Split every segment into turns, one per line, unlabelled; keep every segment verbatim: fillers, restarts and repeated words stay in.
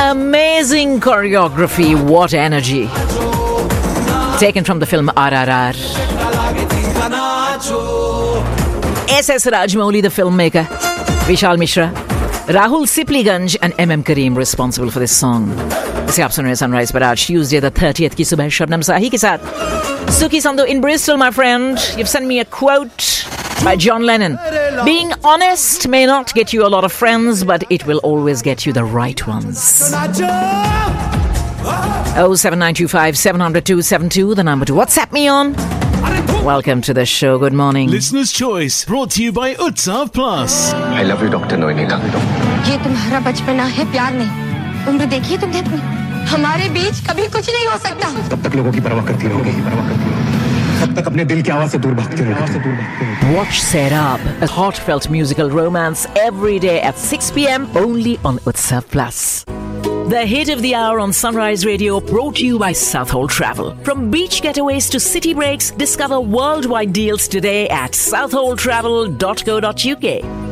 Amazing choreography, what energy. Taken from the film R R R. S S Rajamouli, the filmmaker, Vishal Mishra, Rahul Sipliganj and M M Kareem responsible for this song. इसे आप सुन रहे हैं Sunrise पर आज Tuesday the thirtieth की सुबह शबनम साही के साथ. Suki Sandhu in Bristol, my friend. You've sent me a quote by John Lennon. Being honest may not get you a lot of friends, but it will always get you the right ones. oh seven nine two five seven zero zero two seven two, the number to WhatsApp me on. Welcome to the show. Good morning.
Listener's Choice, brought to you by Utsav Plus.
I love you, Doctor Noinita.
ये तुम्हारा बचपना है, प्यार नहीं. उम्र देखिए तुमने अपनी. हमारे बीच कभी कुछ नहीं हो सकता.
तब तक लोगों की परवाह करती रहोगे, परवाह करती रहोगे. तब तक अपने दिल की आवाज से दूर भागते रहोगे.
Watch Set Up, a heartfelt musical romance every day at six p.m. only on Utsav Plus. The hit of the hour on Sunrise Radio, brought to you by Southhold Travel. From beach getaways to city breaks, discover worldwide deals today at southhold travel dot co dot uk.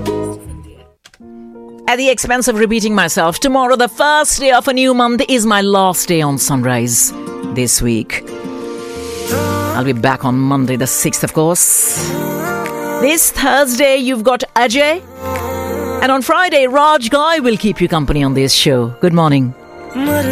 At the expense of repeating myself, tomorrow, the first day of a new month, is my last day on Sunrise this week. I'll be back on Monday the sixth, of course. This Thursday, you've got Ajay. And on Friday, Raj Guy will keep you company on this show. Good morning.